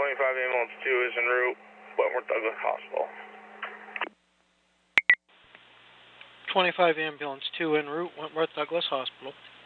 25 ambulance 2 is en route, Wentworth Douglas Hospital. 25 ambulance 2 en route, Wentworth Douglas Hospital.